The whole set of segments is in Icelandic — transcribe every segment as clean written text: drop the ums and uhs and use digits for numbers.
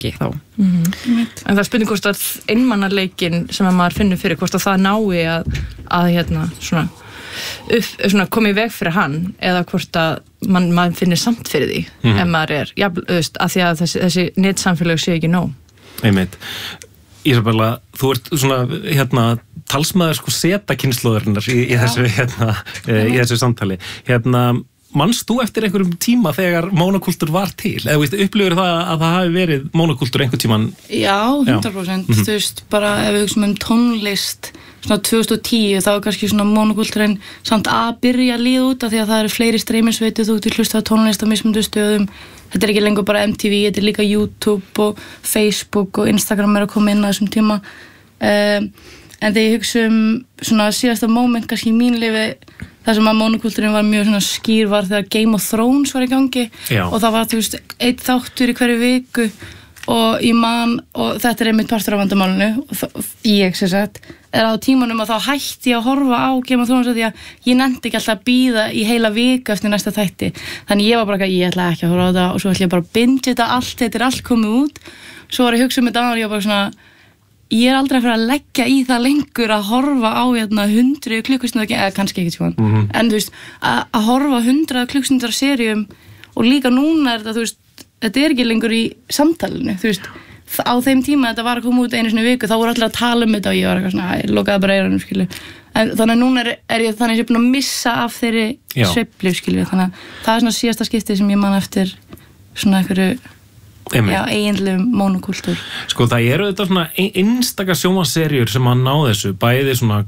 ekki þá. En það spurning hvort að einmannaleikinn sem að maður finnur fyrir, hvort að það nái að svona komið í veg fyrir hann eða hvort að maður finnir samt fyrir því ef maður að því að þessi netsamfélag sé ekki nóg. Einmitt. Ísabella, þú ert svona talsmaður seta kynslóðarinnar í þessu samtali. Manst þú eftir einhverjum tíma þegar mónokúltúr var til? Eða upplifir það að það hafi verið mónokúltúr einhvern tíman? Já, 100%. Þú veist, bara ef við hugsaum tónlist svona 2010, þá kannski svona mónokúltúrin samt að byrja að líða út af því að það eru fleiri streymisveitur, þú getur hlustað á tónlist á mismunandi stöðum. Þetta er ekki lengur bara MTV, þetta er líka YouTube og Facebook og Instagram að koma inn á þessum tíma. En þegar ég hugsa svona síðasta moment kannski í mín lífi, það sem að mónokúltúrin var mjög svona skýr var þegar Game of Thrones var í gangi. Já. Og það var, þú veist, einn þáttur í hverju viku og ég man, og þetta er einmitt partur af vandamálinu, ég sem sagt, er á tímanum að þá hætti ég að horfa á Game of Thrones því að ég nefndi ekki alltaf að bíða í heila viku eftir næsta þætti. Þannig ég var bara ég ætla ekki að horfa á þetta og svo ætla ég bara að binge þetta allt, þetta er allt komið út. Svo var ég að hugsa þetta og ég var bara svona, ég er aldrei að fara að leggja í það lengur að horfa á 100 klukkustundar, eða kannski ekki tjóðan, en þú veist, að horfa 100 klukkustundar seríum og líka núna er þetta, þú veist, þetta er ekki lengur í samtalinu, þú veist, á þeim tíma þetta var að koma út einu sinni viku, þá voru allir að tala þetta og ég var eitthvað svona, ég lokaði bara eyrunum, skilju. En þannig að núna er ég þannig að ég er búin að missa af þeirri sveiflu, skilju, þannig að það er svona síðasta skiptið sem ég man eftir svona einhverju eiginlegum mónokúltúr. Sko það eru þetta svona einstaka sjónvarpsseríur sem að ná þessu, bæði svona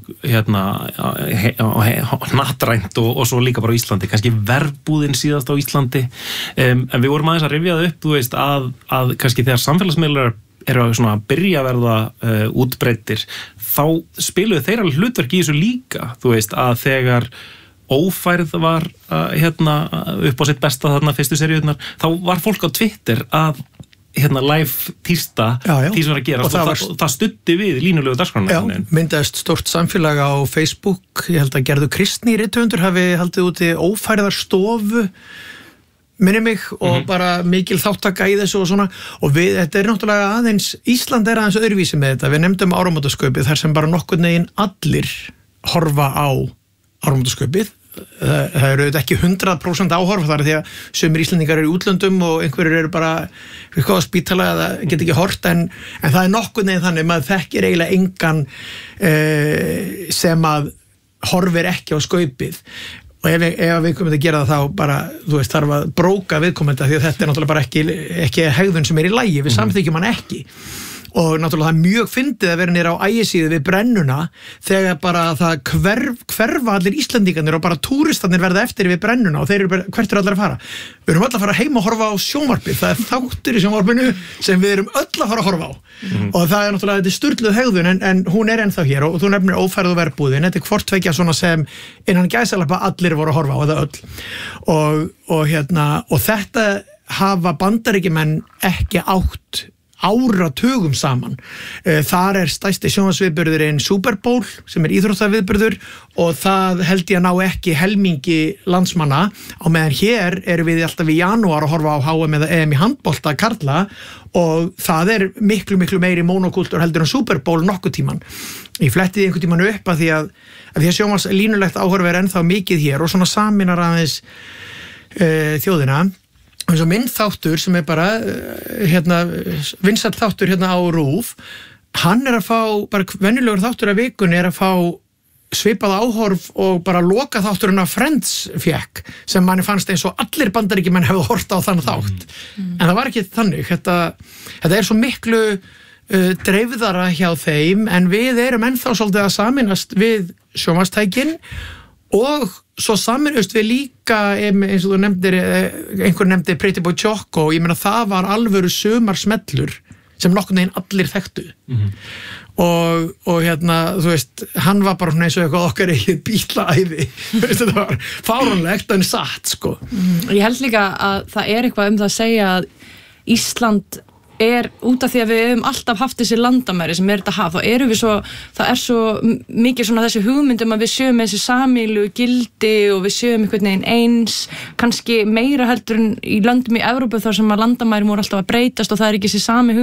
hnattrænt og svo líka bara á Íslandi, kannski Verbúðin síðast á Íslandi, en við vorum aðeins að rifja það upp, þú veist, að kannski þegar samfélagsmiðlar eru að svona byrja að verða útbreiddir, þá spiluðu þeir alveg hlutverk í þessu líka, þú veist, að þegar ófærð var upp á sitt besta þarna fyrstu seríurnar, þá var fólk á Twitter að live tísta því sem var að gera og það studdi við línulegu dagskrána. Já, myndaðist stórt samfélag á Facebook, ég held að Gerður Kristný rithöfundur hafi haldið úti ófærðarstofu minni mig og bara mikil þáttaka í þessu og svona, og þetta er náttúrulega aðeins, Ísland er aðeins öðruvísi með þetta, við nefndum áramótaskaupið þar sem bara nokkurn veginn allir horfa á áramótaskaupið. Það eru ekki 100% áhorf þar því að sumir Íslendingar eru í útlöndum og einhverjir eru bara á spítala eða geta ekki hort, en það er nokkurn veginn þannig, maður þekkir eiginlega engan sem að horfir ekki á skaupið, og ef við komum að gera það þá bara, þú veist, þarf að bróka viðkomenda því að þetta er náttúrulega bara ekki hegðun sem er í lagi, við samþykjum hann ekki. Og náttúrulega það er mjög fyndið að vera nýra á ægisíðu við brennuna þegar bara það hverfa allir Íslendingarnir og bara túristarnir verða eftir við brennuna og þeir eru bara, hvert eru allir að fara? Við erum öll að fara heim og horfa á sjónvarpið, það er þáttur í sjónvarpinu sem við erum öll að fara að horfa á. Og það er náttúrulega, þetta er sturluð hegðun en hún er ennþá hér og þú nefnir ófærð og Verbúðin, þetta er hvort tveggja svona sem innan gæsalappa allir voru að horfa á, eða öll. Og þetta hafa Bandaríkjamenn ekki átt áratugum saman. Þar er stærsti sjónvarpsviðburðurinn Super Bowl sem er íþróttaviðburður og það held ég að ná ekki helmingi landsmanna, á meðan hér erum við alltaf í janúar að horfa á HM eða EM í handbolta karla og það er miklu meiri mónokúltúr heldur en Super Bowl nokkuð tíman. Ég flettiði einhvern tíman upp að því að sjónvarpslínulegt áhorf er ennþá mikið hér og svona saminar aðeins þjóðina. eins og minn þáttur sem er bara vinsæll þáttur á RÚV, hann er að fá bara venjulegur þáttur af vikunni er að fá svipað áhorf og bara loka þátturinn af Friends fékk, sem manni fannst eins og allir bandaríkjumenn hefðu hort á þann þátt en það var ekki þannig, þetta er svo miklu dreifðara hjá þeim, en við erum ennþá svolítið að saminast við sjónvarpstækin og svo saminust við líka eins og þú nefndir, einhver nefndi Pretty Boy Choco, ég meina það var alvöru sumarsmellur sem nokkurn veginn allir þekktu og þú veist, hann var bara eins og eitthvað okkar eigið bílaæði þetta var fáránlegt en satt sko. Ég held líka að það er eitthvað það að segja að Ísland er út af því að við hefum alltaf haft þessi landamæri sem þetta hafa, þá erum við svo, það er svo mikið svona þessi hugmyndum að við séum með þessi sameiginlegu gildi og við séum einhvern veginn eins, kannski meira heldur en í löndum í Evrópu þar sem að landamæri voru alltaf að breytast og það er ekki þessi sami hugmynd